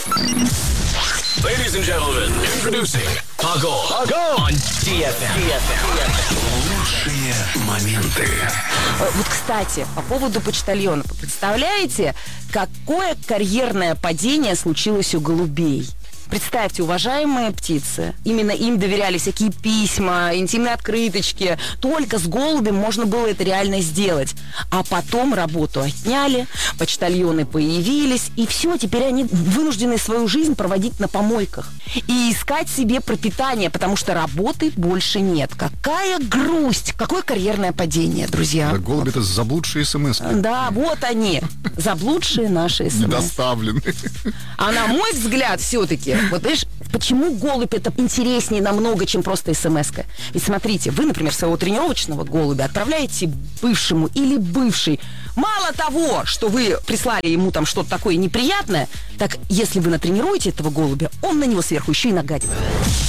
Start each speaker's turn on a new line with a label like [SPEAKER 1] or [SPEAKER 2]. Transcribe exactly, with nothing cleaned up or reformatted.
[SPEAKER 1] Ladies and gentlemen, introducing Agol. Agol on ди эф эм. Лучшие моменты.
[SPEAKER 2] Вот, кстати, по поводу почтальонов. Представляете, какое карьерное падение случилось у голубей? Представьте, уважаемые птицы, именно им доверяли всякие письма, интимные открыточки. Только с голубем можно было это реально сделать. А потом работу отняли, почтальоны появились, и все, теперь они вынуждены свою жизнь проводить на помойках. И искать себе пропитание, потому что работы больше нет. Какая грусть, какое карьерное падение, друзья.
[SPEAKER 3] Да, голуби — это заблудшие смс.
[SPEAKER 2] Да, вот они, заблудшие наши смс.
[SPEAKER 3] Недоставлены.
[SPEAKER 2] А на мой взгляд, все-таки, вот видишь, почему голубь это интереснее намного, чем просто смс-ка? Ведь смотрите, вы, например, своего тренировочного голубя отправляете бывшему или бывшей. Мало того, что вы прислали ему там что-то такое неприятное, так если вы натренируете этого голубя, он на него сверху еще и нагадит.